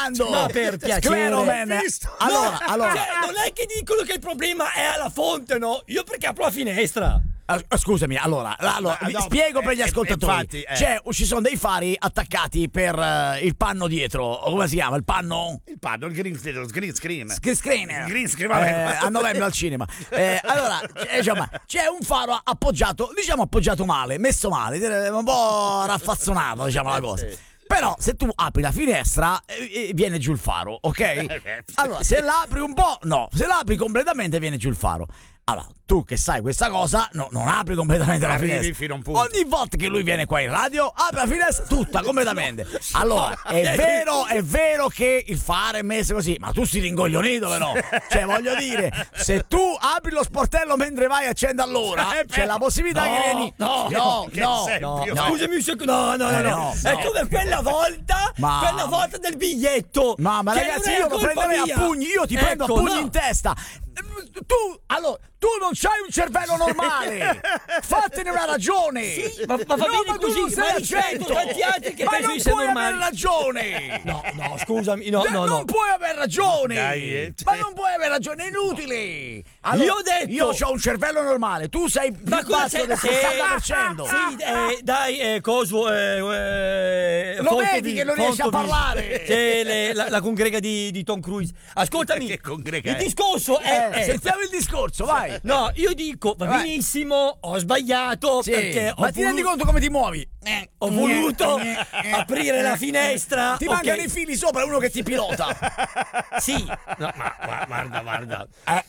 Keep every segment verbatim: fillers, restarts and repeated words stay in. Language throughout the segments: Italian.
parlando? Ma per piacere. Scleroman. Allora, no, allora. Cioè, non è che dicono che il problema è alla fonte, no? Io perché apro la finestra. Ah, scusami, allora, allora Ah, no, spiego per gli eh, ascoltatori. infatti, eh. C'è, ci sono dei fari attaccati per uh, il panno dietro. O come si chiama? Il panno? Il panno, il green, il green screen. Screen screen. Il green screen, vabbè. Eh, a novembre al cinema. Eh, allora, c'è, diciamo, c'è un faro appoggiato, diciamo appoggiato male, messo male, un po' raffazzonato, diciamo la cosa. Però se tu apri la finestra eh, viene giù il faro, ok? Allora, se l'apri un po', no. Se l'apri completamente viene giù il faro. Allora, tu che sai questa cosa, no, non apri completamente la Arrivi finestra. fino a un punto. Ogni volta che lui viene qua in radio, apre la finestra tutta, completamente. Allora, è vero, è vero che il faro è messo così, ma tu sei ringoglionito però. Cioè, voglio dire, se tu apri lo sportello mentre vai a accendere all'ora, Eh, c'è la possibilità no, che vieni... no, no, che no, esempio. no. Scusami un secondo. No, no, no, Eh, no. no, È no. come quella volta, Ma- quella volta del biglietto. Ma, ma che ragazzi, non è io lo colpa prenderei mia. a pugni, io ti prendo a Ecco, pugni no. in testa. Tu, allora, tu non c'hai un cervello normale. Fatene una ragione. Sì, ma- ma va no, bene ma tu così, non sei ma al rispetto centro. tanti altri che ma pensano non di essere puoi normali. avere ragione. No, no, scusami, no, Eh, no, non no. puoi aver ragione. Dai, eh. Ma non puoi aver ragione, è inutile. Allora, Io ho detto- io ho un cervello normale, tu sei più Ma cosa basso c'è? del Sì, sessanta per cento. Sì, eh, dai, eh, coso. Eh, eh, Lo Fontovi- vedi che non riesci a Fontovi. parlare? C'è le- la, la congrega di, di Tom Cruise. Ascoltami, Che congrega il è? discorso è. Eh, è- sentiamo il discorso, vai. No, io dico, va Vai. benissimo, ho sbagliato Sì, perché ho ma ti rendi volu- conto come ti muovi? ho voluto Eh, eh, aprire la finestra. Ti ok? mancano i fili sopra uno che ti pilota. Sì, no, ma gua- guarda, guarda.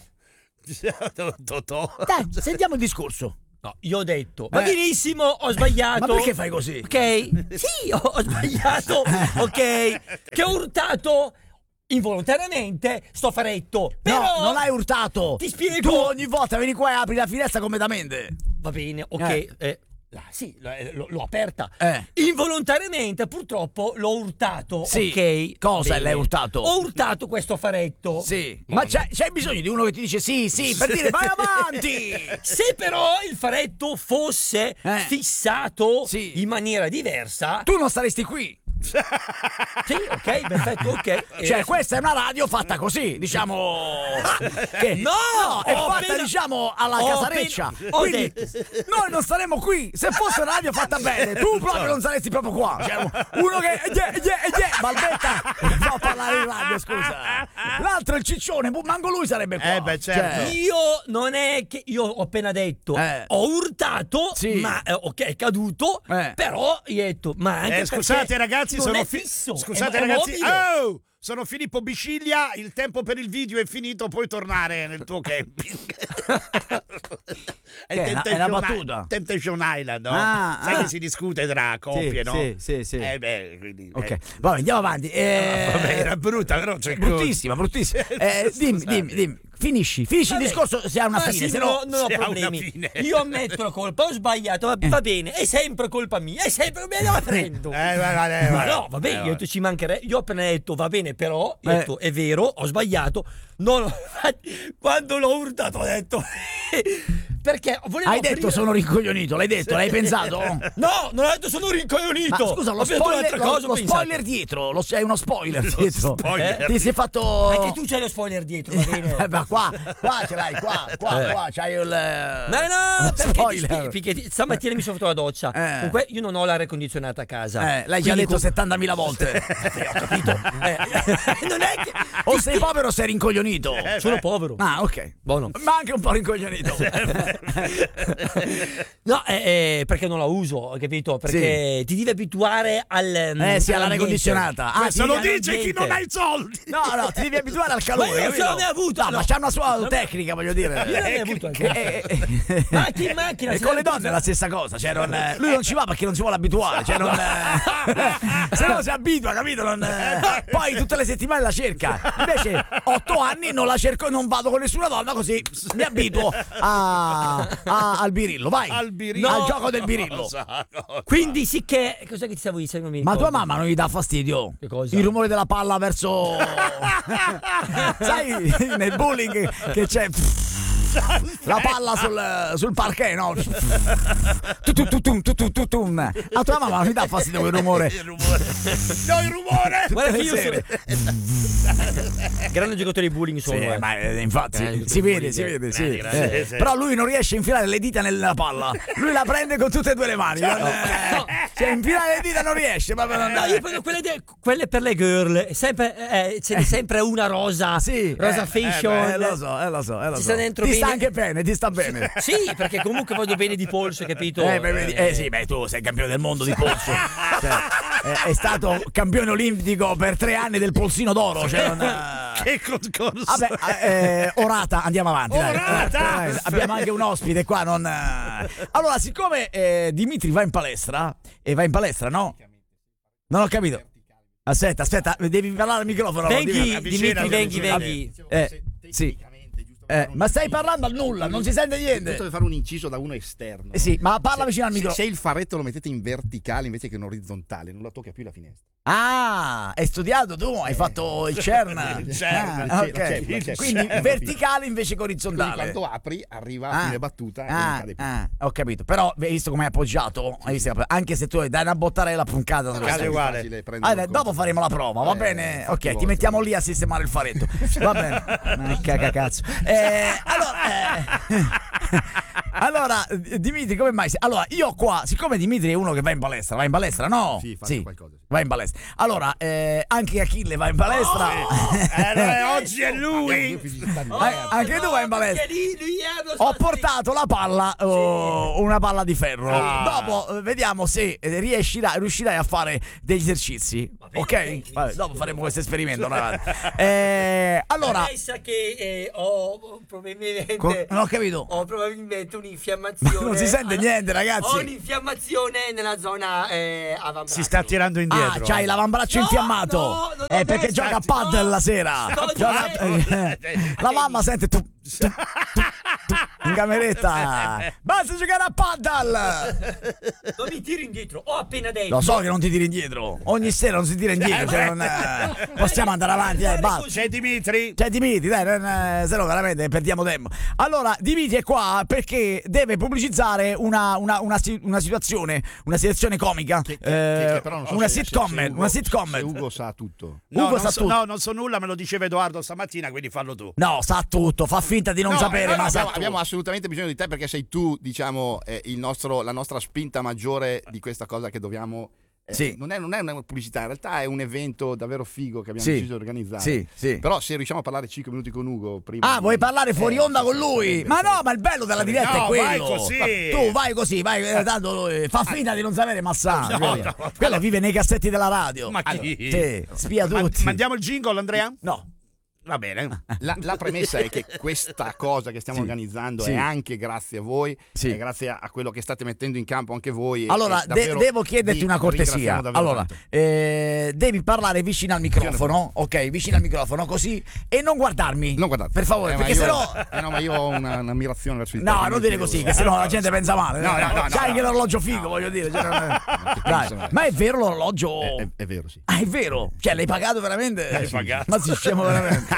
Totò. Dai, sentiamo il discorso. No, io ho detto, va Eh. benissimo, ho sbagliato. Ma perché fai così? Ok? Sì, ho, ho sbagliato. Ok? Che ho urtato involontariamente sto faretto. Però No, non hai urtato. Ti spiego. Tu ogni volta vieni qua e apri la finestra completamente. Va bene, ok. Eh. eh, là, sì, l- eh, l'ho, l'ho aperta. Eh. Involontariamente, purtroppo, l'ho urtato. Sì. Ok. Cosa Bene. l'hai urtato? Ho urtato questo faretto. Sì. Ma c'è, c'è bisogno di uno che ti dice sì, sì, per dire vai avanti. Se però il faretto fosse Eh. fissato Sì. in maniera diversa, Tu non staresti qui. sì, ok, perfetto, ok. Cioè, Eh, questa è una radio fatta così, diciamo. Che, No, è ho fatta, appena- diciamo, alla ho casareccia. appena- ho Quindi detto- noi non saremmo qui. Se fosse una radio fatta bene, tu proprio non saresti proprio qua. Cioè, uno che. Yeah, yeah, yeah, Balbetta fa parlare in radio, scusa. L'altro, il ciccione, manco lui sarebbe qua. Eh, beh, certo. Cioè, Io non è che io ho appena detto, Eh. ho urtato, Sì. ma eh, ok, è caduto, Eh. però io ho detto, ma anche Eh, scusate perché ragazzi, non sono è fi- fisso, Scusate è, è ragazzi. mobile. Oh! Sono Filippo Bisciglia, il tempo per il video è finito, puoi tornare nel tuo camping. Che è una- è una battuta? I- Temptation Island, no? Ah, Sai ah. che si discute tra coppie, no? sì, sì, sì. Eh beh, quindi... Ok, eh. vabbè, andiamo avanti. Eh, Vabbè, era brutta, però c'è bruttissima, bruttissima. Eh, dimmi, Scusate. dimmi, dimmi. Finisci, finisci il Vabbè. discorso se ha una Ma fine, sì, se no, no. non ho se ha una problemi. fine. Io ammetto la colpa, ho sbagliato, va, va bene, è sempre colpa mia, è sempre me la prendo. Eh, va, va, eh, Ma va. no, va bene, Eh, io ho detto ci mancherebbe. Io ho appena detto va bene, però io ho Eh. detto è vero, ho sbagliato. Non ho- quando l'ho urtato ho detto perché volevo Hai aprire- detto sono rincoglionito, l'hai detto, l'hai pensato? No, non ho detto sono rincoglionito. Ma scusa, lo Ho pensato spoiler, un'altra lo, cosa, ho lo pensato. spoiler dietro, lo sei uno spoiler dietro. spoiler. Eh, Ti sei fatto. Anche tu c'hai lo spoiler dietro, va bene? Eh, ma qua, qua ce l'hai, qua, qua, Eh. qua, c'hai il. Ma no, lo perché ti spoiler. spieghi? Perché ti- stamattina mi sono fatto la doccia. Eh. Comunque io non ho l'aria condizionata a casa. Eh, l'hai già Quindi detto com- settantamila volte. Eh, ho capito. Eh, non è che O sei povero o sei rincoglionito. sono povero. Ah, ok. Buono. Ma anche un po' rincoglionito. No, eh, eh, perché non la uso, hai capito? Perché ti devi abituare al Eh sì, all'aria all'ambiente. condizionata. Ah, Questo sì, lo all'ambiente. dice chi non ha i soldi. No, no, ti devi abituare al calore. Ma io capito? ce l'ho mai avuto, No, no. ma c'ha una sua tecnica, voglio dire. Io non ne ho avuto anche. Eh, eh, Ma anche in macchina, E se con le la- donne è la stessa cosa. Cioè non, eh, lui non ci va perché non si vuole abituare. Cioè non, eh, se no si abitua, capito? Non, eh, poi tutte le settimane la cerca. Invece, otto anni non la cerco, non vado con nessuna donna, così mi abituo a, a- al birillo. Vai, Al birillo. al gioco del birillo. Quindi sì che cosa che ti stavo dicendo? Non mi Ma tua ricordo. mamma non gli dà fastidio? Che cosa? Il rumore della palla verso. Sai, nel bowling che c'è. la palla sul, sul parquet, no? Tutum, tutum, tutum. A tua mamma non mi dà fastidio quel rumore. Il rumore. No, il rumore. Guarda che le io sono... grande giocatore di bowling sono. Sì, eh. ma eh, infatti Eh, si vede, bowling, si vede, sì. grandi, grandi, Eh, sì. Però lui non riesce a infilare le dita nella palla. Lui la prende con tutte e due le mani. Non, eh, cioè, infilare le dita non riesce, proprio non No, io prendo quelle, de- quelle per le girl, sempre, eh, ce n'è sempre una rosa, Sì, rosa eh, fashion. Eh, lo so, eh, lo so, eh, lo Ci so. sta dentro ti bene. sta anche bene, ti sta bene. Sì, perché comunque voglio bene di polso, capito? Eh, beh, vedi- eh, sì, beh, tu sei campione del mondo di polso. Cioè, è, è stato campione olimpico per tre anni del polsino d'oro. Cioè, non, eh, Che concorso. Vabbè, eh, orata, andiamo avanti. dai. Orata! Eh, abbiamo anche un ospite qua. Non, eh. Allora, siccome eh, Dimitri va in palestra, e va in palestra, no? Non ho capito. Aspetta, aspetta, devi parlare al microfono. Venghi, Dimmi- Dimitri, venghi, avvicina. venghi. Eh, sì. Eh, ma stai parlando al nulla, non si sente niente. Devo fare un inciso da uno esterno. Eh sì, ma parla vicino al Se, microfono. se il faretto lo mettete in verticale invece che in orizzontale, non la tocca più la finestra. Ah, hai studiato tu, hai fatto il CERN. Il CERN, Ah, il ok. CERN, il CERN. Quindi verticale invece che Quindi orizzontale. quando apri, arriva Ah, a fine battuta e non ah, cade più. ah, ho capito. Però hai visto come hai appoggiato? Hai visto? Anche se tu dai una bottarella puncata. non lo Cade sai. uguale. Facile prenderlo Ah, dai, con- dopo faremo la prova, va Eh, bene? fatti Ok, ti volte. mettiamo lì a sistemare il faretto. Va bene. Ma che cazzo. Eh, allora, eh, allora, Dimitri, come mai? sei- Allora, io qua, siccome Dimitri è uno che va in palestra, va in palestra, no? Sì, faccio qualcosa, sì. Va in palestra. Allora, eh, anche Achille va in palestra. Eh, oggi è Io lui. fisicamente- Ah, anche tu vai in palestra. Perché lì, lì è uno Ho spazio- portato la palla, oh, una palla di ferro. Ah. Dopo eh, vediamo se eh, riuscirai, riuscirai a fare degli esercizi. Ok? Vabbè, dopo faremo questo esperimento. ragazzi. Eh, allora, Lei sa che eh, ho probabilmente co- non ho capito. ho probabilmente un'infiammazione. Non si sente niente, ragazzi. Ho un'infiammazione nella zona eh, avambraccio. Si sta tirando Ah, indietro. c'hai l'avambraccio No, infiammato. no, non eh, ho perché detto. gioca a paddle la sera. Sto Gioca- dicendo. la mamma sente tu, tu, tu, tu, in cameretta. Basta giocare a paddle. Non mi tiro indietro, ho appena detto. Lo so che non ti tiri indietro. Ogni sera non si tira indietro. Cioè non, eh, possiamo andare avanti, eh, basta. C'è Dimitri. Cioè Dimitri, dai, non, eh, se no veramente perdiamo tempo. Allora, Dimitri è qua perché deve pubblicizzare una, una, una, si- una situazione, una situazione comica. Che- che- eh, che però non so una se- sitcom, se- se Ugo- una sitcom. se Ugo sa tutto. No, Ugo non sa so, tutto. no, non so nulla, me lo diceva Edoardo stamattina, quindi fallo tu. No, sa tutto, fa finta di non No, sapere, eh, ma sa abbiamo, tutto. abbiamo assolutamente bisogno di te perché sei tu, diciamo, eh, il nostro, la nostra spinta maggiore di questa cosa che dobbiamo. eh, Sì. non, è, non è una pubblicità, in realtà è un evento davvero figo che abbiamo Sì. deciso di organizzare. Sì, sì. Però se riusciamo a parlare cinque minuti con Ugo prima. Ah, di- vuoi parlare fuori eh, onda sì, con sì, lui? sarebbe- Ma no, ma il bello della diretta No, è quello. vai così. Tu vai così, vai, eh, tanto lui fa finta di non sapere, ma sa. No, quello, no. quello vive nei cassetti della radio. Ma chi? Sì, spia Ma- tutti. mandiamo il jingle, Andrea? No. Va bene. La, la premessa è che questa cosa che stiamo Sì. organizzando Sì. è anche grazie a voi, Sì. è grazie a quello che state mettendo in campo anche voi. e- Allora, e de- davvero devo chiederti vi una cortesia. ringraziamo davvero Allora, tanto. eh, devi parlare vicino al microfono, ok? Vicino al microfono, così, e non guardarmi. Non guardate. Per favore, Eh, ma perché io- sennò. eh, no, ma io ho una, un'ammirazione verso i No, tecnici, non dire così, che sennò la gente pensa male. No, no, no, no, C'hai no, anche no. l'orologio figo, voglio dire. cioè, non è- Dai, pensano? ma è vero l'orologio? È, è- è vero, sì. Ah, è vero? Cioè, l'hai pagato veramente? L'hai pagato. Ma si scemo veramente.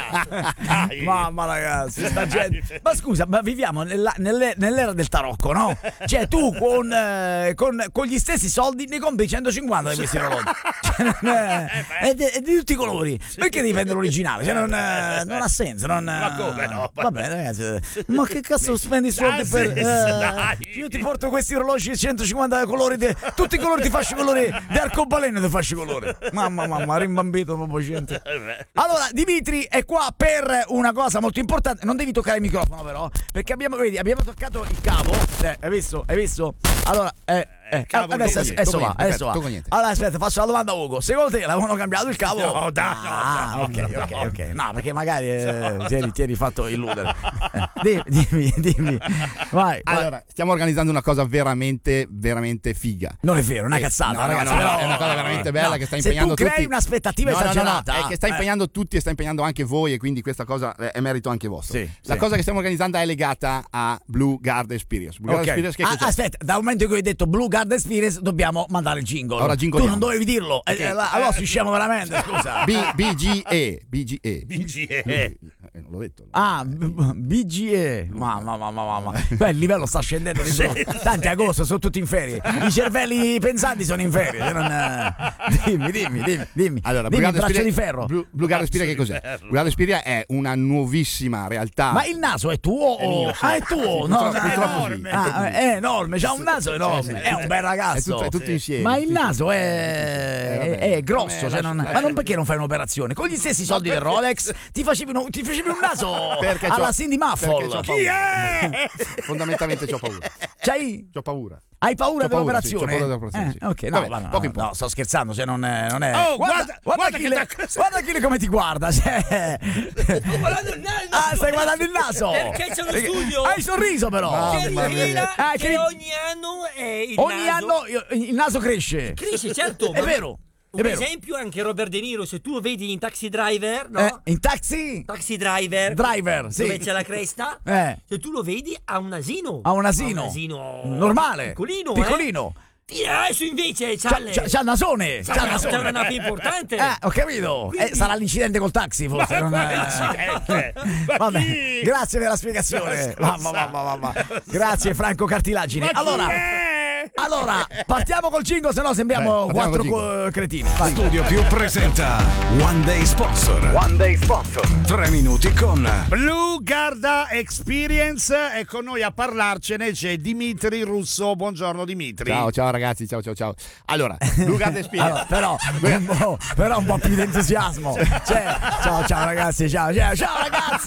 Dai. Mamma ragazzi, sta gente. Ma scusa, ma viviamo nella- nelle- nell'era del tarocco, no? Cioè, tu con, eh, con, con gli stessi soldi ne compri centocinquanta di questi orologi. Cioè, non è- è, di- è di tutti i colori. Perché devi prendere l'originale? Cioè, non, eh, non ha senso. Non, Ma come no? Va bene, ragazzi. Ma che cazzo spendi i soldi Dai, per. sì, eh, dai. io ti porto questi orologi di centocinquanta colori. De, tutti i colori ti faccio colori. Di arcobaleno ti faccio colore. Mamma, mamma, rimbambito proprio gente. Allora, Dimitri è qua per una cosa molto importante. Non devi toccare il microfono, però. Perché abbiamo, vedi, abbiamo toccato il cavo. Eh, hai visto? Hai visto? Allora, eh, eh, cavo, adesso, tocco niente, adesso tocco va, niente, adesso va. tocco niente. Allora, aspetta, faccio la domanda a Ugo. Secondo te l'avevano cambiato il cavo? No, dai, no, Ah, no, ok, no, ok, no. ok. No, perché magari eh, ti, eri, ti eri fatto illudere. Eh, dimmi, dimmi, dimmi. Vai, vai. Allora, stiamo organizzando una cosa veramente, veramente figa. Non è vero, è una Eh, cazzata, no, no, ragazzi. no, però- è una cosa veramente bella No, che sta se impegnando tu crei tutti. un'aspettativa No, no, no, no, esagerata. è che sta eh, impegnando tutti e sta impegnando anche voi, e quindi questa cosa è, è merito anche vostro. Sì, La sì. cosa che stiamo organizzando è legata a Blue Guard Experience. Blue Guard Ok. Experience che Ah, cos'è? aspetta, dal momento in cui hai detto Blue Guard Experience dobbiamo mandare il jingle. Ora tu jingliamo. non dovevi dirlo. Eh, eh, allora si scemo veramente, scusa. B- BGE, BGE. B G E. Eh, non l'ho detto. Ah, B G E. Mamma, mamma, mamma. Beh, il livello sta scendendo di più. Tanti agosto sono tutti in ferie. I cervelli pensanti sono in ferie. Se non, eh, Dimmi, dimmi, dimmi, dimmi. Allora, dimmi, Blue braccio Garden di Spirit- ferro. Blue, Blue Garden Spirit che cos'è? Blue Garden Spirit è una nuovissima realtà. Ma il naso è tuo o ah, è tuo? No, purtroppo- no, purtroppo è sì. enorme. Ah, è enorme, c'ha un naso enorme. È un bel È ragazzo. tutto, è tutto insieme. Ma il Sì, naso sì. è, Eh, vabbè. è, è grosso, Come cioè lascia- non- ma non perché non fai un'operazione? Con gli stessi soldi del Rolex ti facevi, uno- ti facevi un naso Perché alla c'ho- Cindy perché Muffle. c'ho Chi paura. è? Fondamentalmente c'ho paura. C'hai, C'ho paura. hai paura C'ho paura, dell'operazione? sì, c'ho paura dell'operazione, Eh, sì. ok, no, Vabbè, ma no, poco no, importa. no, sto scherzando, cioè non è, non è. Oh, guarda, guarda- guarda, guarda chi che le- da- guarda chi le- come ti guarda, cioè. Sto guardando il naso. Ah, stai guardando il naso? Perché c'è uno studio Hai il sorriso però. che mamma mia. rivela Ah, che che- ogni anno è il Ogni naso anno io- il naso cresce. cresce, certo. È ma- vero. È Un vero. esempio anche Robert De Niro, se tu lo vedi in Taxi Driver, no? Eh, in taxi? Taxi Driver, Driver, sì. dove c'è la cresta, Eh. se tu lo vedi ha un asino. Ha un asino. Ha un asino Normale. Piccolino, Piccolino. Eh. Adesso invece c'ha, C'ha, le- c'ha, c'ha il nasone. c'ha C'ha il una, c'ha nasone. una nave importante. Eh, ho capito. Quindi- Eh, sarà l'incidente col taxi, forse. Ma non quale è- incidente? Ma Vabbè, chi? grazie per la spiegazione. Ma Mamma, mamma, mamma. Grazie, Franco Cartilagine. Ma chi Allora, è? allora, partiamo col cinque, se no sembriamo Beh, partiamo quattro col co- cretini. Vai. Studio Più presenta One Day Sponsor. One Day Sponsor. Tre minuti con Blue Garda Experience e con noi a parlarcene c'è Dimitri Russo. Buongiorno Dimitri. Ciao, ciao ragazzi, ciao, ciao, ciao. Allora, Blue Garden Spirit. Allora, però, un po', però un po' più di entusiasmo. Cioè, ciao, ciao ragazzi, ciao, ciao, ciao ragazzi.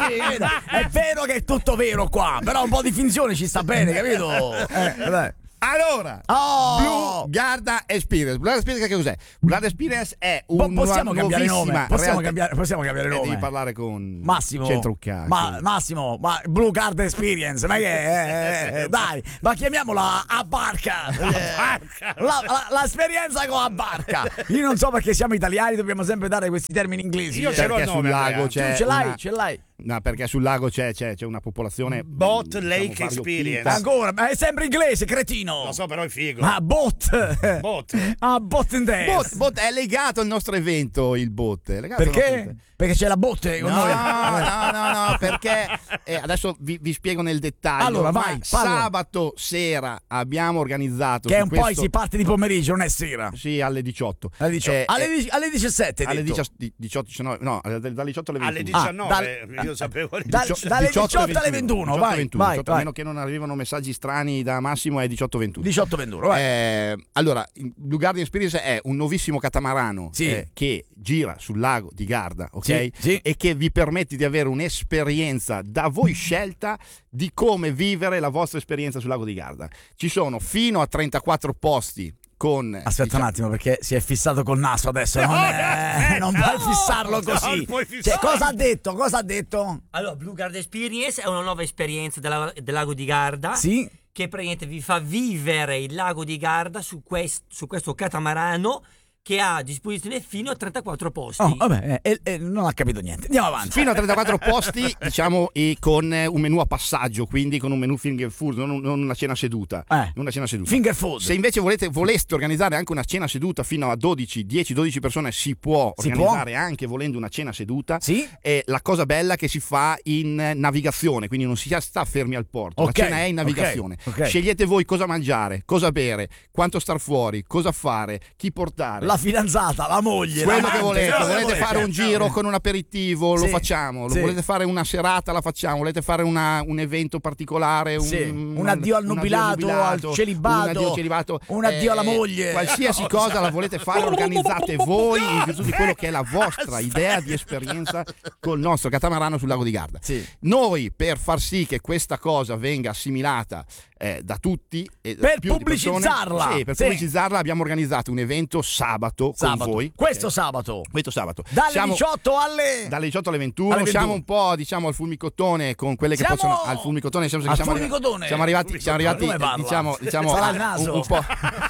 È vero che è tutto vero qua, però un po' di finzione ci sta bene, capito? Eh, dai. Allora, Oh! Blue Garda Experience. Blue Garda Experience che cos'è? Blue Garda Experience è Po- un possiamo cambiare nome? nuovissima Possiamo realtà- cambiare, possiamo cambiare Eh, nome? devi parlare con Massimo. Centrucca. Ma, Massimo, ma Blue Card Experience, ma che è? Eh, eh, dai, ma chiamiamola a barca. Eh, la, la- l'esperienza con a barca. Io non so perché siamo italiani, dobbiamo sempre dare questi termini inglesi. Io ce l'ho Perché il sul nome, lago Andrea. c'è Tu ce l'hai, una- ce l'hai. No, perché sul lago c'è, c'è, c'è una popolazione Boat diciamo, Lake variopinta. Experience. Ancora, ma è sempre inglese, cretino. Lo so, però è figo. Ma bot. Bot. Ah, bot in dance. Boat, boat è legato al nostro evento il boat. È legato al nostro Perché? evento. Perché c'è la botte con No, noi. no, no, no, perché eh, adesso vi, vi spiego nel dettaglio. Allora, Ma vai, parla. sabato sera abbiamo organizzato Che su un po' questo- si parte di pomeriggio, non è sera. Sì, alle diciotto. Alle diciotto. Eh, alle, eh, dici- alle diciassette. hai alle detto. diciotto, diciotto, diciannove, no, dalle diciotto alle Alle ventuno. diciannove, Ah, io sapevo le dal- diciotto. dalle diciotto alle ventuno, ventuno, diciotto vai, ventuno, vai, diciotto, a vai. meno che non arrivano messaggi strani da Massimo è diciotto ventuno. diciotto ventuno, vai. Eh, allora, il Blue Garden Experience è un nuovissimo catamarano Sì. eh, che gira sul lago di Garda, ok? Sì, sì. E che vi permette di avere un'esperienza da voi scelta di come vivere la vostra esperienza sul lago di Garda. Ci sono fino a trentaquattro posti con Aspetta diciamo- un attimo perché si è fissato col naso adesso. Non, No, è- eh, non no, puoi fissarlo no, così. non puoi Cioè, fissarlo. cosa ha detto? Cosa ha detto? Allora, Blue Garda Experience è una nuova esperienza della- del lago di Garda. Sì. Che praticamente vi fa vivere il lago di Garda su, quest- su questo catamarano che ha a disposizione fino a trentaquattro posti. Oh, vabbè, eh, eh, non ha capito niente. Andiamo avanti. fino a trentaquattro posti, diciamo, e con eh, un menù a passaggio, quindi con un menù finger food, non, non una cena seduta. Eh. Non una cena seduta. Finger food. Se invece volete, voleste organizzare anche una cena seduta fino a dodici, dieci dodici persone, si può Si organizzare anche volendo una cena seduta. Sì. E la cosa bella è che si fa in eh, navigazione, quindi non si sta fermi al porto. Ok, La cena è in navigazione. ok, ok. Scegliete voi cosa mangiare, cosa bere, quanto star fuori, cosa fare, chi portare. La fidanzata, la moglie. Quello l'amante, che volete, quello che volete fare un giro con un aperitivo, lo Sì, facciamo. Lo sì. volete fare una serata, la facciamo. Volete fare una- un evento particolare, un, Sì, un addio al un nubilato, al celibato, un addio al celibato, un addio alla moglie. Qualsiasi No, cosa la volete fare, organizzate voi in virtù di quello che è la vostra idea di esperienza col nostro catamarano sul lago di Garda. Sì. Noi, per far sì che questa cosa venga assimilata eh, da tutti, e da Per più di persone- pubblicizzarla. sì, per Sì. pubblicizzarla abbiamo organizzato un evento sabato, Sabato. con voi. Questo Ok? sabato. Questo sabato. Dalle Siamo- diciotto alle. dalle diciotto alle ventuno, Alle ventuno. siamo un po' diciamo al fulmicotone con quelle che Siamo possono al fulmicotone, nel senso che al siamo, fulmicotone. siamo arrivati siamo arrivati Come parla? diciamo diciamo Sarà a- il naso. un, un po'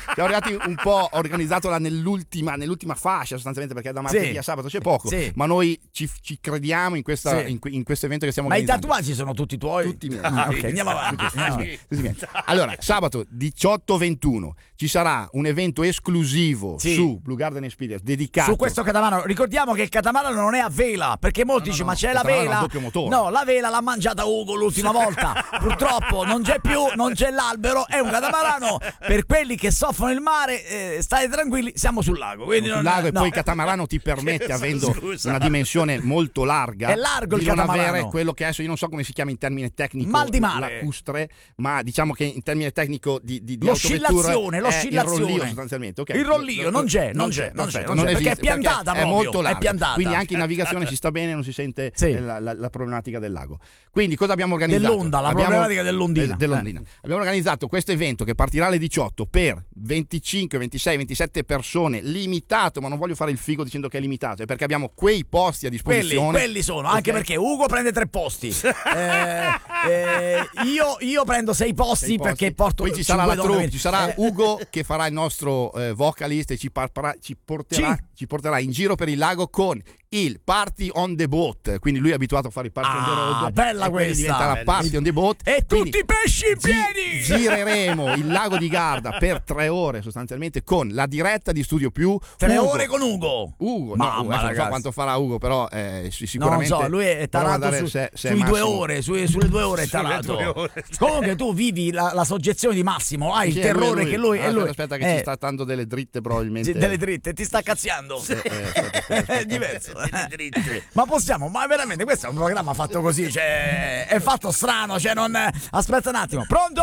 siamo arrivati un po' organizzato là nell'ultima, nell'ultima fascia sostanzialmente, perché da martedì Sì. a sabato c'è poco, Sì. ma noi ci, ci crediamo in, questa, Sì. in, in questo evento che stiamo Ma i organizzando. tatuaggi sono tutti tuoi? Tutti miei. Ah, ok, andiamo avanti. andiamo avanti. Tutti miei. Allora, sabato diciotto ventuno ci sarà un evento esclusivo Sì. su Blue Garden Experience dedicato Su questo catamarano, ricordiamo che il catamarano non è a vela, perché molti No, no, dicono no, ma c'è il la catamarano vela? ha doppio motore. No, la vela l'ha mangiata Ugo l'ultima volta. Purtroppo non c'è più, non c'è l'albero, è un catamarano. Per quelli che soffrono il mare, eh, state tranquilli, siamo sul lago. Quindi sul non, lago e no. poi il catamarano ti permette, avendo Scusa. una dimensione molto larga, È largo di il non catamarano. avere quello che adesso io non so come si chiama in termine tecnico, Mal di mare. lacustre, ma diciamo che in termine tecnico di, di, di L'oscillazione, autovetture è l'oscillazione. il rollio sostanzialmente. ok? Il rollio non c'è, non c'è, non c'è, perfetto, non c'è, perché esiste, è piantata è proprio, molto è largo. piantata. Quindi anche in navigazione si sta bene, non si sente Sì. eh, la, la, la problematica del lago. Quindi cosa abbiamo organizzato? Dell'onda, la Abbiamo- problematica dell'ondina. eh, dell'ondina. Abbiamo organizzato questo evento che partirà alle diciotto per venticinque, ventisei, ventisette persone, limitato, ma non voglio fare il figo dicendo che è limitato, è perché abbiamo quei posti a Quelli, disposizione. quelli sono, anche Ok? perché Ugo prende tre posti. Eh, eh, io, io prendo sei posti, Sei posti. perché porto Poi ci sarà cinque la donne. troupe, ci sarà Eh, Ugo che farà il nostro eh, vocalist e ci, parparà- ci porterà, Sì. ci porterà in giro per il lago con il Party on the Boat, quindi lui è abituato a fare il Party on the Ah, Road, bella e quindi questa. diventa la Party on the Boat E quindi tutti i pesci in gi- piedi! gireremo il lago di Garda per tre ore sostanzialmente con la diretta di Studio Più. Tre Ugo- ore con Ugo. Ugo, Mamma, no, adesso non so ragazzi. quanto farà Ugo, però eh, sì, No, sicuramente non so, lui è prova a tarato dare su, se- se è sui due massimo. ore, sui- sulle due ore è Sulle tarato. due ore. Comunque tu vivi la, la soggezione di Massimo, hai Sì, il è lui, terrore lui. che lui... Ah, è lui. aspetta che Eh, ci sta dando delle dritte probabilmente. sì, delle dritte, ti sta cazziando. Eh, eh, aspetta, aspetta, aspetta. È diverso. Ma possiamo, ma veramente questo è un programma fatto così, cioè è fatto strano, cioè non... Aspetta un attimo. Pronto?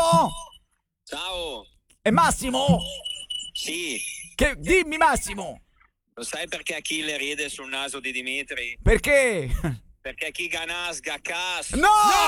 Ciao, È Massimo? sì, Che... Dimmi Massimo, lo sai perché Achille ride sul naso di Dimitri? perché? Perché chi ganasga cas. No!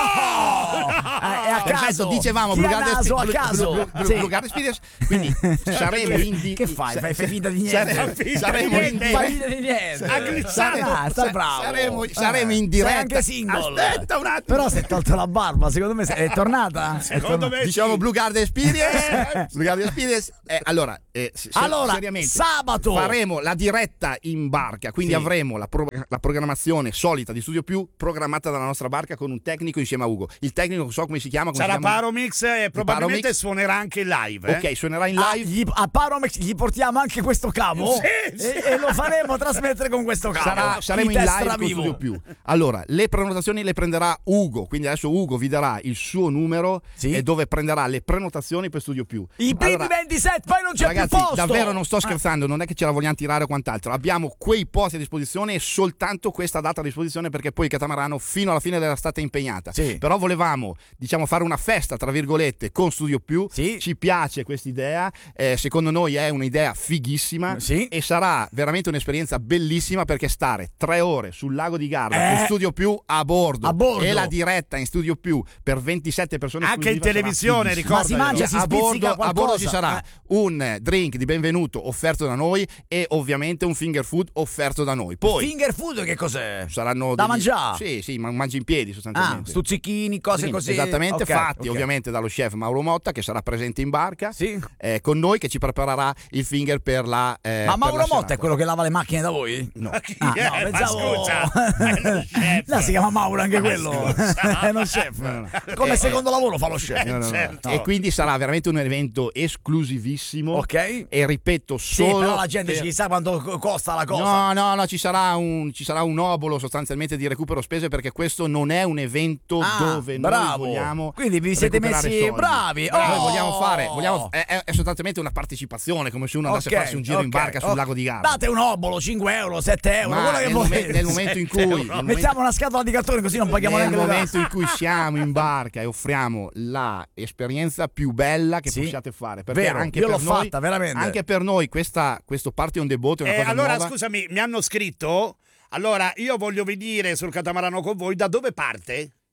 Ah, è a Perfetto, caso. dicevamo Chi Blue ha Garden naso a Blue- caso. Blue- Blue- Sì. Blue Garden Experience, quindi saremo in di- Che fai? sa- Fai fai finta di niente. Saremo, saremo in niente. Fai finta di niente. Agrizzano. Ah, sta sa- bravo. saremo, Eh, saremo in sei diretta. anche single. Aspetta un attimo. Però si è tolto la barba, secondo me è tornata. È Secondo tornata. me Diciamo sì. Blue Garden Experience. Blue Garden Experience. Eh, allora, eh, se- Allora, seriamente, sabato. faremo la diretta in barca, quindi Sì. avremo la, pro- la programmazione solita di Studio Più programmata dalla nostra barca con un tecnico insieme a Ugo. Il tecnico non so come si chiama. Come Sarà si chiama? Paromix e probabilmente Paromix. suonerà anche in live. eh? Ok, suonerà in Ah, live. gli- a Paromex gli portiamo anche questo cavo Sì, sì. e, e lo faremo trasmettere con questo cavo. Sarà- saremo Il in test live con vivo. Studio Più. Allora, le prenotazioni le prenderà Ugo, quindi adesso Ugo vi darà il suo numero Sì. e dove prenderà le prenotazioni per Studio Più. I primi Allora, ventisette, poi non c'è ragazzi, più posto. davvero non sto scherzando, non è che ce la vogliamo tirare o quant'altro. Abbiamo quei posti a disposizione e soltanto questa data a disposizione perché poi il catamarano fino alla fine dell'estate è impegnata. Sì. Però volevamo, diciamo, fare una festa, tra virgolette, con Studio Più. Sì. Ci piace questa idea, eh, secondo noi è un'idea fighissima Sì. e sarà veramente un'esperienza bellissima perché stare tre ore sul lago di Garda Eh. con Studio Più a bordo, A bordo. e la diretta in Studio Più per ventisette persone Anche in esclusiva sarà televisione, fighissima. Ma si ricordalo. mangia, si a spizzica bordo, a bordo qualcosa. ci sarà Eh. un drink di benvenuto offerto da noi e ovviamente un finger food offerto da noi. Poi Finger food che cos'è? saranno Da degli- mangiare? Sì, sì, ma mangi in piedi Ah, sostanzialmente. stuzzichini, cose Sì, così. esattamente, Ok, fatti ok. ovviamente dallo chef Mauro Motta che sarà presente in barca Sì. eh, con noi, che ci preparerà il finger per la eh, Ma per Mauro la Motta serata. è quello che lava le macchine da voi? No. Chi Ah, è? no, Ma pensavo... scusa, è lo chef. No, si chiama Mauro anche Ma quello. scusa. È uno chef. No, no. Come Eh, secondo lavoro fa lo chef. No, no, no. certo. E quindi sarà veramente un evento esclusivissimo. Ok. E ripeto, Sì, solo però la gente per- ci sa quanto co- costa la cosa. No, no, no, ci sarà un ci sarà un obolo sostanzialmente di recupero spese perché questo non è un evento Ah, dove bravo. noi vogliamo Quindi vi siete recuperare messi soldi. bravi. Noi Oh! vogliamo fare, vogliamo, è, è- è sostanzialmente una partecipazione, come se uno andasse Ok, a farsi un giro in ok, barca sul ok. lago di Garda. Date un obolo, cinque euro, sette euro, Ma quello che nel, volete. momen- nel momento in cui nel momento- Mettiamo una scatola di cartone così non paghiamo nel neanche le momento tasse. in cui siamo in barca e offriamo la esperienza più bella che Sì. possiate fare, perché Vero, anche io per l'ho noi, fatta, veramente. anche per noi questa, questo party on the boat è una Eh, cosa allora, nuova. scusami, mi hanno scritto. Allora, io voglio venire sul catamarano con voi. Da dove parte?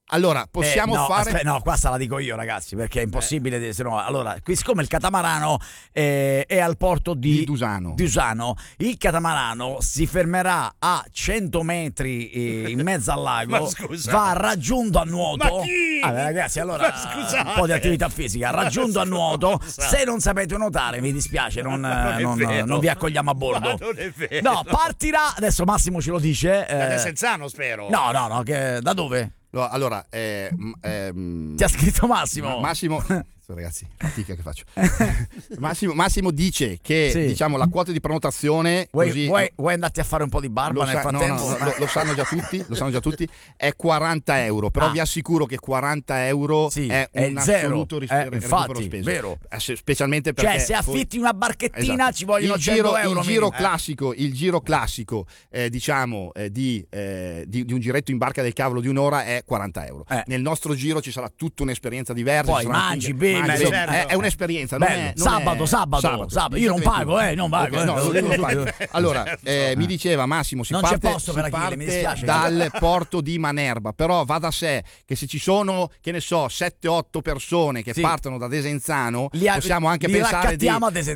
Allora, possiamo Eh, no, fare... aspe- no, qua sta la dico io, ragazzi, perché è impossibile. Eh. Se no, allora, qui, siccome il catamarano eh, è al porto di, Di Dusano. di Dusano, il catamarano si fermerà a cento metri eh, in mezzo al lago, Ma scusa. va raggiunto a nuoto. Ma chi? Ah, ragazzi, allora Ma scusate. un po' di attività fisica, raggiunto a nuoto. Se non sapete nuotare, mi dispiace, non, Ma non è non- vero. non vi accogliamo a bordo. Ma non è vero. No, partirà adesso. Massimo ce lo dice. Da eh, Desenzano, spero. no, no, no, che, da dove? No, allora, eh, m- ehm, Ti ha scritto Massimo? Massimo, ragazzi, fatica che faccio. Massimo, Massimo dice che Sì. diciamo la quota di prenotazione Vuoi, così, vuoi, vuoi andarti a fare un po' di barba lo, nel sa- no, frattempo? no, lo, lo sanno già tutti, lo sanno già tutti, è quaranta euro, però Ah. vi assicuro che quaranta euro Sì, è è un zero. assoluto ris- Eh, recupero infatti, speso. vero. Eh, se- specialmente perché Cioè, se poi- affitti una barchettina Esatto. ci vogliono il cento giro, euro. il giro minimo. classico, il giro classico eh, diciamo eh, di, eh, di, di un giretto in barca del cavolo di un'ora è quaranta euro. Eh. Nel nostro giro ci sarà tutta un'esperienza diversa. Poi ci saranno mangi, quindi- bevi, mangi, certo. è, è un'esperienza. Non Bello. è, non Sabato, è- sabato, sabato. Io non pago, eh, non pago, Ok, eh. no, Lo non dico pago. subito. Allora, Certo. eh, mi diceva Massimo, si Non c'è parte, posto si per Achille, parte mi dispiace. dal porto di Manerba, però va da sé che se ci sono, che ne so, sette otto persone che Sì. partono da Desenzano, Li a- possiamo anche li pensare di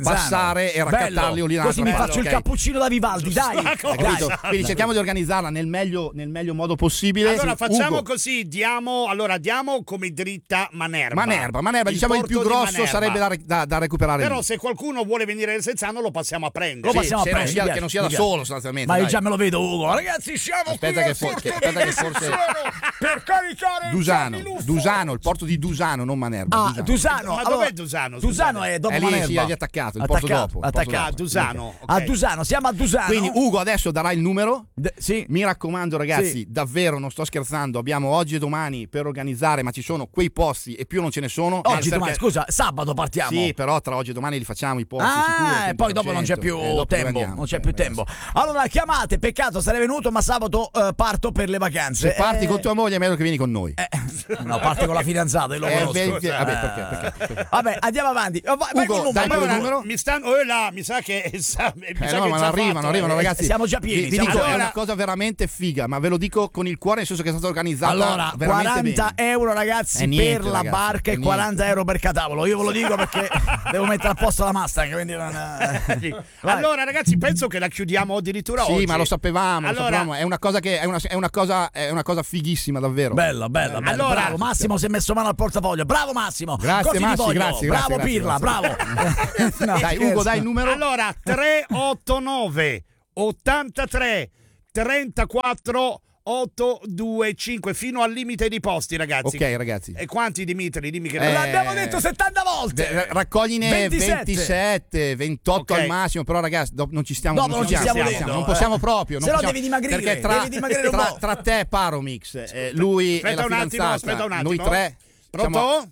cappuccino da Vivaldi, dai. Giusto, Dai. Capito? Quindi cerchiamo di organizzarla nel meglio, nel meglio modo possibile. Allora Sì, facciamo Ugo. così, diamo, allora, diamo come dritta Manerba. Manerba, Manerba, diciamo il più porto di grosso Manerba. sarebbe da, da- da recuperare. Però lì. se qualcuno vuole venire nel Senzano lo passiamo a prendere. Lo Sì, passiamo a se non prendere, sia- mi che non sia piace, da mi solo piace. sostanzialmente. Ma io dai. già me lo vedo, Ugo. Ragazzi, siamo Aspetta qui che al for- porto che- aspetta di che forse- Desenzano per caricare Dusano, il Gianni Luffo. Dusano, il porto di Dusano, non Manerba. Ah, Dusano. Dusano. Ma allora, dov'è Dusano? Dusano Scusate. è dopo È lì, Manerba. sì, è attaccato, il porto Attaccato, dopo, il porto attaccato. Ah, Dusano. A ok. Dusano, siamo a Dusano. Quindi Ugo adesso darà il numero. D- sì. Mi raccomando ragazzi, Sì. davvero non sto scherzando, abbiamo oggi e domani per organizzare, ma ci sono quei posti e più non ce ne sono. Oggi, Eh, perché- domani, scusa, sabato partiamo. Sì, però tra oggi e domani li facciamo i posti Ah, sicuro, e poi dopo non c'è cento per cento. più Eh, dopo tempo, andiamo. non c'è Eh, più ragazzi. tempo. Allora chiamate, peccato sarei venuto, ma sabato eh, parto per le vacanze. Se parti Eh, con tua moglie è meglio che vieni con noi. eh, no, parti con la fidanzata, io lo Eh, conosco. beh, Eh, vabbè, perché, perché, perché? Vabbè, andiamo avanti. Oh, vai, vai Ugo, col numero, dai vai quel col Allora, numero. mi stanno, oh, là, mi sa che sa, mi Eh sa no, che ma già non arrivano, fatto, non arrivano eh. ragazzi. siamo già pieni, Vi, vi siamo dico, già è pieni. una cosa veramente figa, ma ve lo dico con il cuore, nel senso che è stata organizzata Allora, veramente quaranta bene. euro ragazzi È niente, per la ragazzi, barca è e quaranta euro per catavolo. Io ve lo dico perché devo mettere a posto la Mustang, quindi non... Sì. Vai. Allora ragazzi, penso che la chiudiamo addirittura Sì, oggi. ma lo sapevamo, lo Allora, sapevamo. È una cosa che è una, è una cosa è una cosa fighissima davvero. Bella, bella, bella. Allora- bravo Massimo, si è messo mano al portafoglio. Bravo Massimo. Grazie, Così ti Massi, voglio. grazie, Bravo grazie, Pirla, grazie, bravo. No, Dai scherzo. Ugo, dai il numero. Allora, tre otto nove ottantatré trentaquattro ottocentoventicinque fino al limite di posti, ragazzi. Ok, ragazzi. E quanti Dimitri? Dimmi che Eh, L'abbiamo detto settanta volte. Eh, Raccogliene ventisette. ventisette, ventotto Ok. al massimo, però ragazzi, dopo non ci stiamo, Dopo non ci stiamo dentro, non eh. possiamo proprio, non Se no possiamo- devi dimagrire, perché tra, devi dimagrire un tra, po'. tra te e Paromix, eh, lui Aspetta e la un attimo, fidanzata, aspetta un attimo. noi tre Pronto? siamo-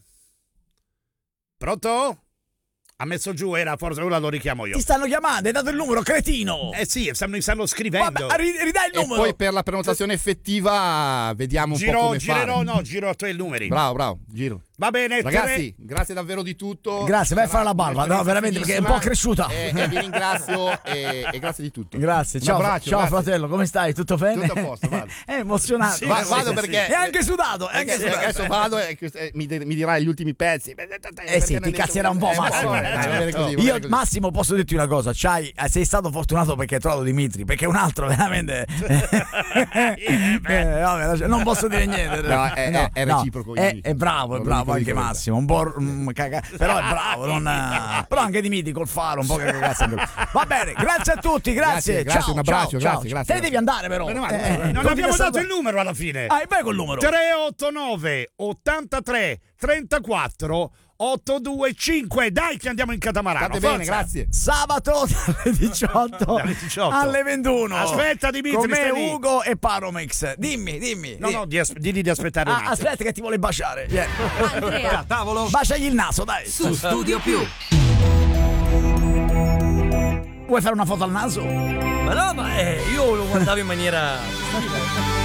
Pronto? Ha messo giù, era forse ora lo richiamo io. Ti stanno chiamando, hai dato il numero, cretino. Eh sì, stanno, mi stanno scrivendo. Vabbè, ri- ridai il e numero. poi per la prenotazione effettiva vediamo un po' Giro, come girerò, fare. no, giro a te i numeri. Bravo, bravo, giro. Va bene, Ragazzi, grazie davvero di tutto. Grazie, vai a fare la barba. No, veramente, perché è un po' cresciuta. E, e vi ringrazio e, e grazie di tutto. Grazie, Un ciao, abbraccio, ciao grazie. fratello, come stai? Tutto bene? Tutto a posto, vado. È emozionante. Sì, Va- sì, vado sì, perché È anche sudato, è anche perché sudato. adesso vado e eh, mi, mi dirai gli ultimi pezzi. Eh sì, ti cazzerà un po', Eh, Massimo. va bene, dai, va bene così, va Io, bene così. Massimo, posso dirti una cosa: c'hai, eh, sei stato fortunato perché hai trovato Dimitri, perché un altro veramente. Eh, vabbè, lascia- non posso dire niente. No, è- è- è no, reciproco, io È, dico. è bravo, è Lo bravo dico, anche dico, Massimo. Un po' mm, caga- però è bravo. Non, eh, però anche Dimitri col faro, un po' che cagazzo. Va bene, grazie a tutti, grazie. Grazie, grazie, ciao, un abbraccio, ciao, grazie, ciao. grazie. Te devi andare, però. Me ne vado, Eh, me ne vado. eh, Non continua abbiamo a dato salutare. il numero alla fine. Ah, e vai col numero. tre otto nove ottantatré trentaquattro ottocentoventicinque. Dai che andiamo in catamarano. State bene, forza. grazie. Sabato dalle diciotto, Dalle diciotto. alle ventuno. Aspetta, Dimitri, Come stai lì. Ugo e Paromix. Dimmi, dimmi. No, no, di as- digli di aspettare un Ah, attimo. aspetta che ti vuole baciare. Vieni. Andrea, Tavolo Baciagli il naso, dai. su Studio Più. Vuoi fare una foto al naso? Ma no, ma eh, io lo guardavo in maniera